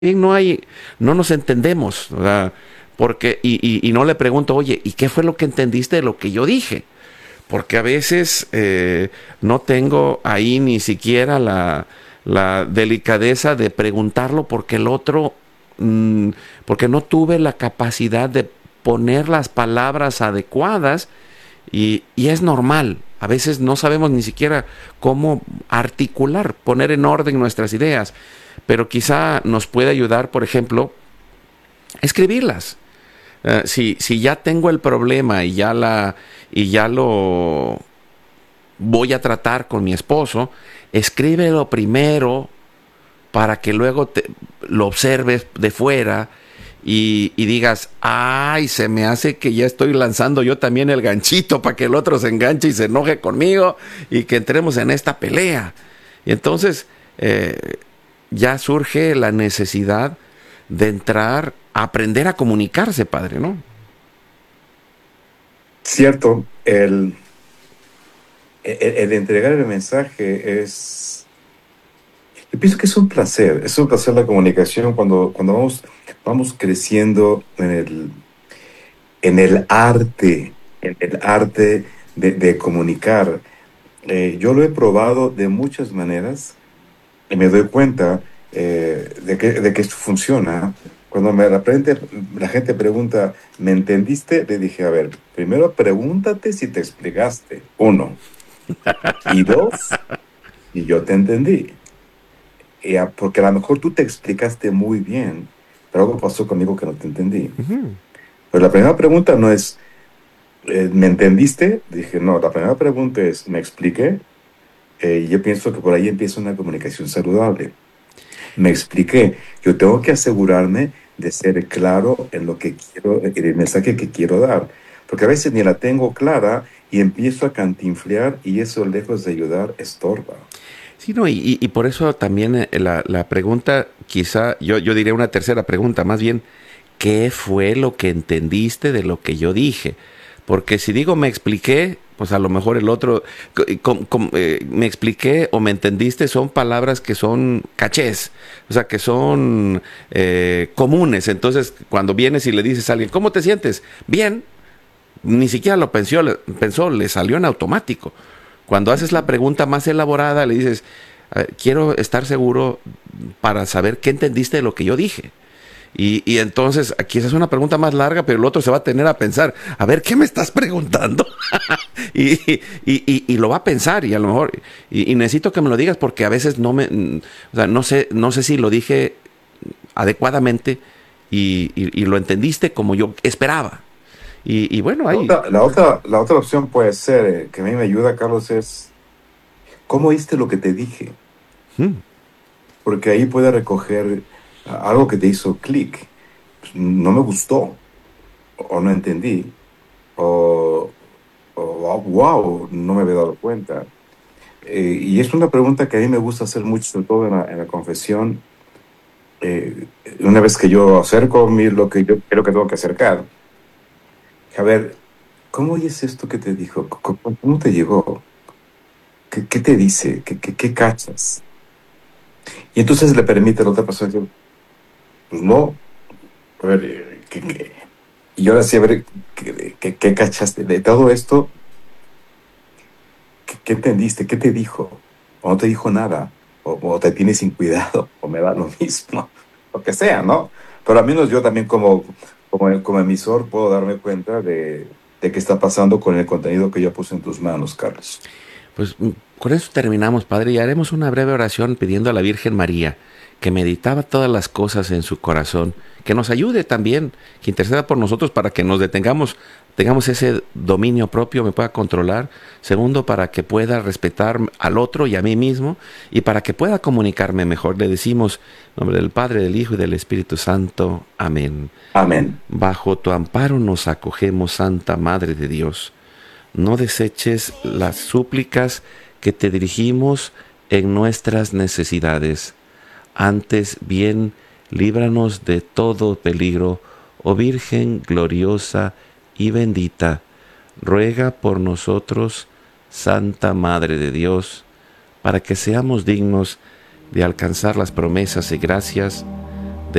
no hay, no nos entendemos, o sea, porque, y no le pregunto, oye, ¿y qué fue lo que entendiste de lo que yo dije? Porque a veces no tengo ahí ni siquiera la delicadeza de preguntarlo porque el otro, porque no tuve la capacidad de poner las palabras adecuadas y es normal. A veces no sabemos ni siquiera cómo articular, poner en orden nuestras ideas, pero quizá nos puede ayudar, por ejemplo, escribirlas. Si ya tengo el problema y ya lo voy a tratar con mi esposo, escríbelo primero para que luego lo observes de fuera y digas, ay, se me hace que ya estoy lanzando yo también el ganchito para que el otro se enganche y se enoje conmigo y que entremos en esta pelea. Y entonces ya surge la necesidad de entrar a aprender a comunicarse, padre, ¿no? Cierto, el entregar el mensaje yo pienso que es un placer la comunicación cuando vamos creciendo en el arte de comunicar. Yo lo he probado de muchas maneras y me doy cuenta de que esto funciona. Cuando la gente pregunta, ¿me entendiste? Le dije, a ver, primero pregúntate si te explicaste. Uno. Y dos, y yo te entendí. Porque a lo mejor tú te explicaste muy bien, pero algo pasó conmigo que no te entendí. Ujú. Pero la primera pregunta no es, ¿me entendiste? Dije, no, la primera pregunta es, ¿me expliqué? Y yo pienso que por ahí empieza una comunicación saludable. Me expliqué. Yo tengo que asegurarme de ser claro en lo que quiero, en el mensaje que quiero dar. Porque a veces ni la tengo clara y empiezo a cantinflear y eso lejos de ayudar estorba. Sí, no, y por eso también la pregunta, quizá, yo diría una tercera pregunta, más bien, ¿qué fue lo que entendiste de lo que yo dije? Porque si digo me expliqué, pues a lo mejor el otro, me expliqué o me entendiste, son palabras que son cachés, o sea, que son comunes. Entonces, cuando vienes y le dices a alguien, ¿cómo te sientes? Bien, ni siquiera lo pensó, le salió en automático. Cuando haces la pregunta más elaborada, le dices, quiero estar seguro para saber qué entendiste de lo que yo dije. Y entonces, aquí esa es una pregunta más larga, pero el otro se va a tener a pensar, a ver, ¿qué me estás preguntando? Y lo va a pensar, y a lo mejor, y necesito que me lo digas porque a veces o sea, no sé si lo dije adecuadamente y lo entendiste como yo esperaba. Y bueno, ahí. La otra opción puede ser, que a mí me ayuda, Carlos, es, ¿cómo oíste lo que te dije? Mm. Porque ahí puede recoger algo que te hizo clic. Pues, no me gustó, o no entendí, o, wow, no me había dado cuenta. Y es una pregunta que a mí me gusta hacer mucho, sobre todo en la confesión. Una vez que yo acerco lo que yo creo que tengo que acercar, a ver, ¿cómo oyes esto que te dijo? ¿Cómo te llegó? ¿Qué te dice? ¿Qué cachas? Y entonces le permite a la otra persona decir, pues no, a ver, y ahora sí, a ver, ¿qué cachaste? De todo esto, ¿qué entendiste? ¿Qué te dijo? ¿O no te dijo nada? ¿O te tiene sin cuidado? ¿O me da lo mismo? Lo que sea, ¿no? Pero al menos yo también como emisor puedo darme cuenta de qué está pasando con el contenido que yo puse en tus manos, Carlos. Pues con eso terminamos, Padre, y haremos una breve oración pidiendo a la Virgen María, que meditaba todas las cosas en su corazón, que nos ayude también, que interceda por nosotros para que nos tengamos ese dominio propio, me pueda controlar. Segundo, para que pueda respetar al otro y a mí mismo, y para que pueda comunicarme mejor. Le decimos, en nombre del Padre, del Hijo y del Espíritu Santo. Amén. Amén. Bajo tu amparo nos acogemos, Santa Madre de Dios. No deseches las súplicas que te dirigimos en nuestras necesidades. Antes bien, líbranos de todo peligro, oh Virgen gloriosa y bendita. Ruega por nosotros, Santa Madre de Dios, para que seamos dignos de alcanzar las promesas y gracias